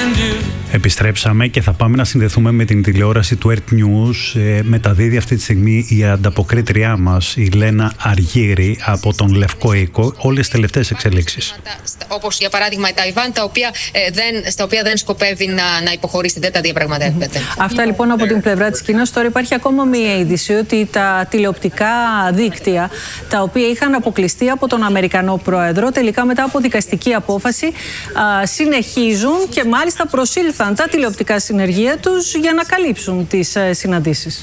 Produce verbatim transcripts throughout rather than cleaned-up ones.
Επιστρέψαμε και θα πάμε να συνδεθούμε με την τηλεόραση του Earth News. Ε, μεταδίδει αυτή τη στιγμή η ανταποκρίτριά μας, η Λένα Αργύρη, από τον Λευκό Οίκο, όλες τις τελευταίες εξελίξεις. Όπως για παράδειγμα η Ταϊβάν, τα οποία, ε, δεν, στα οποία δεν σκοπεύει να, να υποχωρήσει, δεν τα διαπραγματεύεται. Mm-hmm. Αυτά λοιπόν από την πλευρά της Κίνας. Τώρα υπάρχει ακόμα μία είδηση ότι τα τηλεοπτικά δίκτυα, τα οποία είχαν αποκλειστεί από τον Αμερικανό Πρόεδρο, τελικά μετά από δικαστική απόφαση α, συνεχίζουν και μάλιστα προσήλθαν τα τηλεοπτικά συνεργεία τους για να καλύψουν τις ε, συναντήσεις.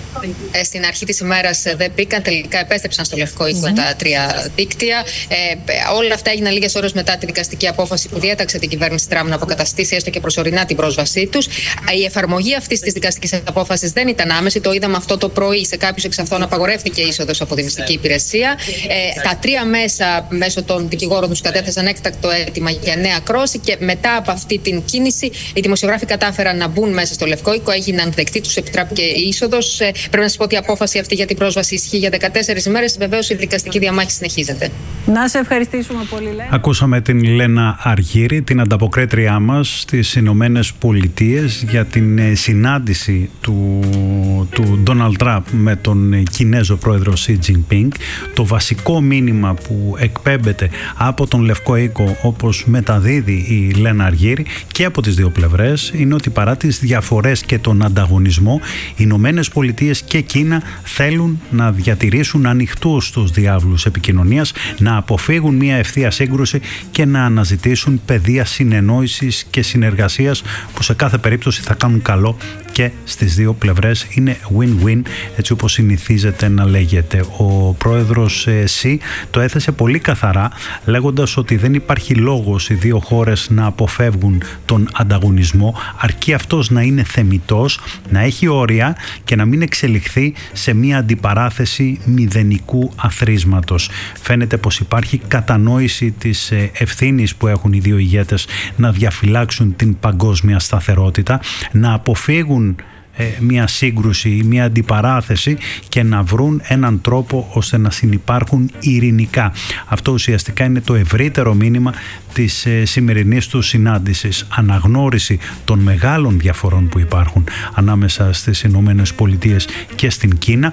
Ε, στην αρχή της ημέρας ε, δεν μπήκαν, τελικά επέστρεψαν στο Λευκό Οίκο mm-hmm. τα τρία δίκτυα. Ε, όλα αυτά έγιναν λίγες ώρες μετά τη δικαστική απόφαση που διέταξε την κυβέρνηση Τραμπ να αποκαταστήσει έστω και προσωρινά την πρόσβασή τους. Η εφαρμογή αυτής της δικαστικής απόφασης δεν ήταν άμεση. Το είδαμε αυτό το πρωί. Σε κάποιους εξ αυτών απαγορεύτηκε η είσοδος από τη μυστική υπηρεσία. Ε, τα τρία μέσα, μέσω των δικηγόρων τους, κατέθεσαν έκτακτο αίτημα για νέα ακρόαση και μετά από αυτή την κίνηση οι δημοσιογράφοι κατάφεραν να μπουν μέσα στο Λευκό Οίκο, έγιναν δεκτοί, τους επιτράπηκε η είσοδος. Ε, πρέπει να σας πω ότι η απόφαση αυτή για την πρόσβαση ισχύει για δεκατέσσερις ημέρες. Βεβαίως η δικαστική διαμάχη συνεχίζεται. Να σε ευχαριστήσουμε πολύ, Λένα. Ακούσαμε την Λένα Αργύρη, την ανταποκρίτριά μας στις Ηνωμένες Πολιτείες, για την συνάντηση του, του Ντόναλντ Τραμπ με τον Κινέζο πρόεδρο Σι Τζινπίνγκ. Το βασικό μήνυμα που εκπέμπεται από τον Λευκό Οίκο, όπως μεταδίδει η Λένα Αργύρη, και από τις δύο πλευρές, είναι ότι παρά τις διαφορές και τον ανταγωνισμό, οι Ηνωμένες Πολιτείες και Κίνα θέλουν να διατηρήσουν ανοιχτούς τους διάβλους επικοινωνίας, να αποφύγουν μια ευθεία σύγκρουση και να αναζητήσουν πεδία συνεννόησης και συνεργασίας που σε κάθε περίπτωση θα κάνουν καλό και στις δύο πλευρές. Είναι win-win, έτσι όπως συνηθίζεται να λέγεται. Ο πρόεδρος Σι το έθεσε πολύ καθαρά, λέγοντας ότι δεν υπάρχει λόγος οι δύο χώρες να αποφεύγουν τον ανταγωνισμό, αρκεί αυτός να είναι θεμιτός, να έχει όρια και να μην εξελιχθεί σε μια αντιπαράθεση μηδενικού αθροίσματος. Φαίνεται πως υπάρχει κατανόηση της ευθύνης που έχουν οι δύο ηγέτες να διαφυλάξουν την παγκόσμια σταθερότητα, να αποφύγουν μια σύγκρουση ή μια αντιπαράθεση και να βρουν έναν τρόπο ώστε να συνυπάρχουν ειρηνικά. Αυτό ουσιαστικά είναι το ευρύτερο μήνυμα της σημερινής του συνάντησης. Αναγνώριση των μεγάλων διαφορών που υπάρχουν ανάμεσα στις Ηνωμένες Πολιτείες και στην Κίνα,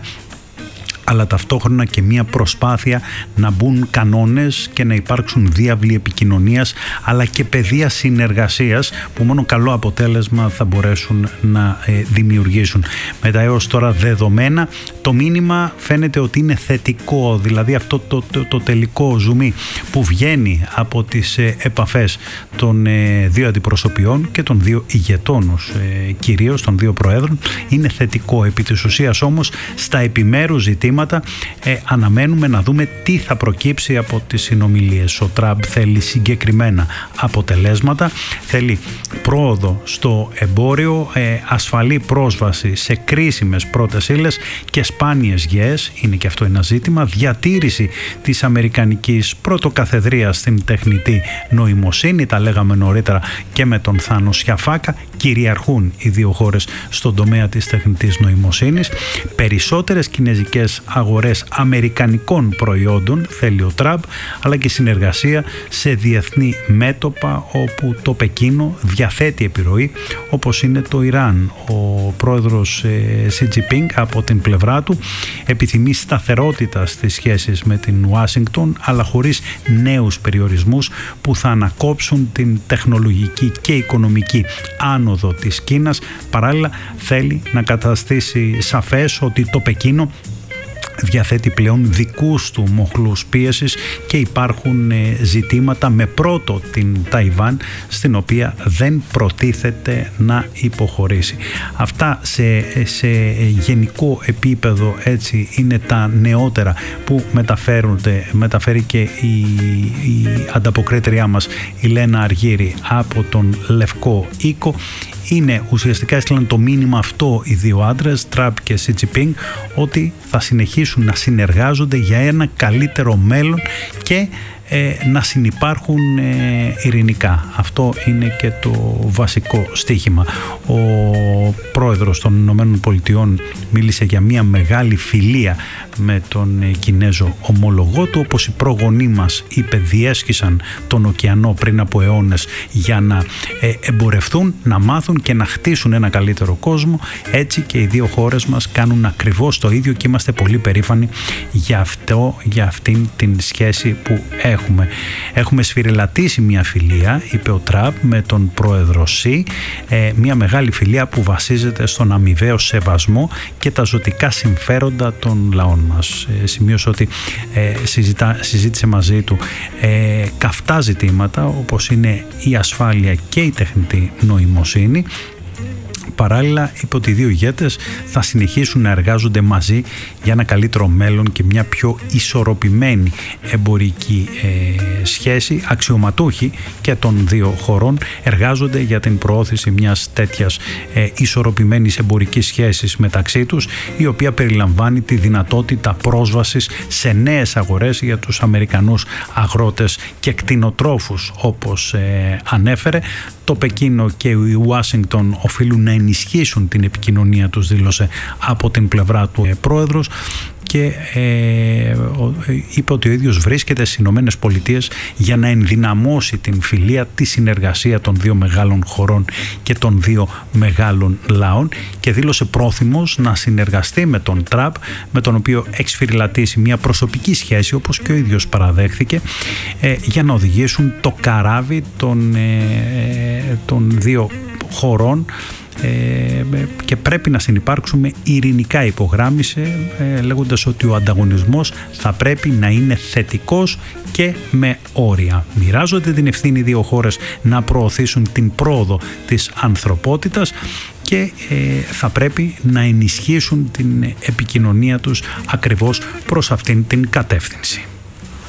αλλά ταυτόχρονα και μια προσπάθεια να μπουν κανόνες και να υπάρξουν διάβλοι επικοινωνίας, αλλά και πεδία συνεργασίας που μόνο καλό αποτέλεσμα θα μπορέσουν να ε, δημιουργήσουν. Με τα έως τώρα δεδομένα, το μήνυμα φαίνεται ότι είναι θετικό, δηλαδή αυτό το, το, το τελικό ζουμί που βγαίνει από τις ε, επαφές των ε, δύο αντιπροσωπιών και των δύο ηγετών, ε, κυρίως των δύο προέδρων, είναι θετικό. Επί της ουσίας όμως, στα επιμέρους ζητήματα Ε, αναμένουμε να δούμε τι θα προκύψει από τις συνομιλίες. Ο Τραμπ θέλει συγκεκριμένα αποτελέσματα, θέλει πρόοδο στο εμπόριο, ε, ασφαλή πρόσβαση σε κρίσιμες πρώτες ύλες και σπάνιες γεές, είναι και αυτό ένα ζήτημα, διατήρηση της αμερικανικής πρωτοκαθεδρίας στην τεχνητή νοημοσύνη, τα λέγαμε νωρίτερα και με τον Θάνο Σιαφάκα, κυριαρχούν οι δύο χώρες στον τομέα της τεχνητής νοημοσύνης, περισσότερες κινέζικες αγορές αμερικανικών προϊόντων θέλει ο Τραμπ, αλλά και συνεργασία σε διεθνή μέτωπα όπου το Πεκίνο διαθέτει επιρροή, όπως είναι το Ιράν. Ο πρόεδρος ε, Σι Τζινπίνγκ από την πλευρά του επιθυμεί σταθερότητα στις σχέσεις με την Ουάσιγκτον, αλλά χωρίς νέους περιορισμούς που θα ανακόψουν την τεχνολογική και οικονομική άνοδο της Κίνας. Παράλληλα θέλει να καταστήσει σαφές ότι το Πεκίνο διαθέτει πλέον δικούς του μοχλούς πίεσης και υπάρχουν ζητήματα, με πρώτο την Ταϊβάν, στην οποία δεν προτίθεται να υποχωρήσει. Αυτά σε, σε γενικό επίπεδο, έτσι είναι τα νεότερα που μεταφέρονται, μεταφέρει και η, η ανταποκρίτριά μας η Λένα Αργύρη από τον Λευκό Οίκο. Είναι ουσιαστικά, έστειλαν το μήνυμα αυτό οι δύο άντρες, Τραμπ και Σι Τζινπίνγκ, ότι θα συνεχίσουν να συνεργάζονται για ένα καλύτερο μέλλον και ε, να συνυπάρχουν ε, ειρηνικά. Αυτό είναι και το βασικό στίχημα. Ο πρόεδρος των Ηνωμένων Πολιτειών μίλησε για μια μεγάλη φιλία με τον ε, Κινέζο ομολογό του, όπως οι προγονείς μας είπε διέσχισαν τον ωκεανό πριν από αιώνες για να ε, εμπορευτούν, να μάθουν και να χτίσουν ένα καλύτερο κόσμο. Έτσι και οι δύο χώρες μας κάνουν ακριβώς το ίδιο και είμαστε πολύ περήφανοι για, αυτό, για αυτήν την σχέση που έχουμε. Έχουμε σφυριλατήσει μια φιλία, είπε ο Τραμπ, με τον πρόεδρο Σι, ε, μια μεγάλη φιλία που βασίζεται στον αμοιβαίο σεβασμό και τα ζωτικά συμφέροντα των λαών μας. Ε, σημείωσε ότι ε, συζητά, συζήτησε μαζί του ε, καυτά ζητήματα όπως είναι η ασφάλεια και η τεχνητή νοημοσύνη. Παράλληλα, είπε ότι οι δύο ηγέτες θα συνεχίσουν να εργάζονται μαζί για ένα καλύτερο μέλλον και μια πιο ισορροπημένη εμπορική ε, σχέση. Αξιωματούχοι και των δύο χωρών εργάζονται για την προώθηση μιας τέτοιας ε, ισορροπημένης εμπορικής σχέσης μεταξύ τους, η οποία περιλαμβάνει τη δυνατότητα πρόσβασης σε νέες αγορές για τους Αμερικανούς αγρότες και κτηνοτρόφους, όπως ε, ανέφερε. Το Πεκίνο και η Ουάσιγκτον οφείλουν να ενισχύσουν την επικοινωνία τους, δήλωσε από την πλευρά του ε, πρόεδρος, και ε, είπε ότι ο ίδιος βρίσκεται στις Ηνωμένες Πολιτείες για να ενδυναμώσει την φιλία, τη συνεργασία των δύο μεγάλων χωρών και των δύο μεγάλων λαών, και δήλωσε πρόθυμος να συνεργαστεί με τον Τραμπ, με τον οποίο έχει σφυριλατήσει μια προσωπική σχέση, όπως και ο ίδιος παραδέχθηκε, ε, για να οδηγήσουν το καράβι των, ε, των δύο χωρών, και πρέπει να συνυπάρξουμε ειρηνικά, υπογράμμισε, λέγοντας ότι ο ανταγωνισμός θα πρέπει να είναι θετικός και με όρια. Μοιράζονται την ευθύνη δύο χώρες να προωθήσουν την πρόοδο της ανθρωπότητας και θα πρέπει να ενισχύσουν την επικοινωνία τους ακριβώς προς αυτήν την κατεύθυνση.